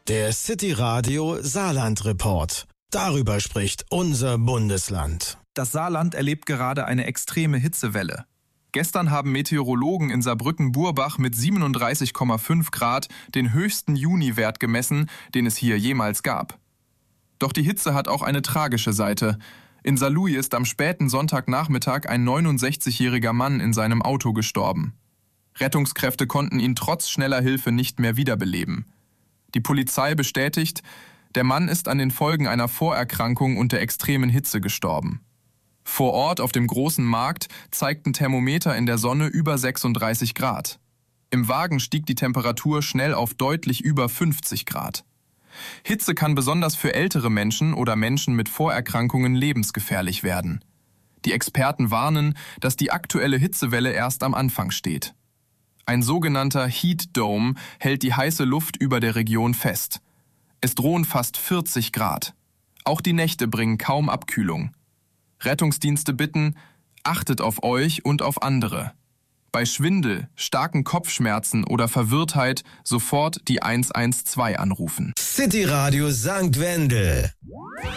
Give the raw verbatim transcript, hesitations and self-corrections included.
Der City Radio Saarland Report. Darüber spricht unser Bundesland. Das Saarland erlebt gerade eine extreme Hitzewelle. Gestern haben Meteorologen in Saarbrücken-Burbach mit siebenunddreißig Komma fünf Grad den höchsten Juniwert gemessen, den es hier jemals gab. Doch die Hitze hat auch eine tragische Seite. In Saarlouis ist am späten Sonntagnachmittag ein neunundsechzigjähriger Mann in seinem Auto gestorben. Rettungskräfte konnten ihn trotz schneller Hilfe nicht mehr wiederbeleben. Die Polizei bestätigt, der Mann ist an den Folgen einer Vorerkrankung und der extremen Hitze gestorben. Vor Ort auf dem großen Markt zeigten Thermometer in der Sonne über sechsunddreißig Grad. Im Wagen stieg die Temperatur schnell auf deutlich über fünfzig Grad. Hitze kann besonders für ältere Menschen oder Menschen mit Vorerkrankungen lebensgefährlich werden. Die Experten warnen, dass die aktuelle Hitzewelle erst am Anfang steht. Ein sogenannter Heat Dome hält die heiße Luft über der Region fest. Es drohen fast vierzig Grad. Auch die Nächte bringen kaum Abkühlung. Rettungsdienste bitten, achtet auf euch und auf andere. Bei Schwindel, starken Kopfschmerzen oder Verwirrtheit sofort die eins eins zwei anrufen. City Radio Sankt Wendel.